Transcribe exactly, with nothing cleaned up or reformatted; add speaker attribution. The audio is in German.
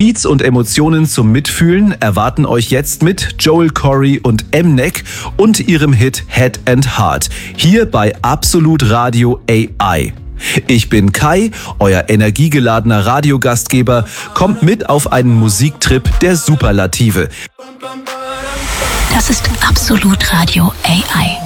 Speaker 1: Beats und Emotionen zum Mitfühlen erwarten euch jetzt mit Joel Corry und M-Neck und ihrem Hit Head and Heart. Hier bei Absolut Radio A I. Ich bin Kai, euer energiegeladener Radiogastgeber. Kommt mit auf einen Musiktrip der Superlative.
Speaker 2: Das ist Absolut Radio A I.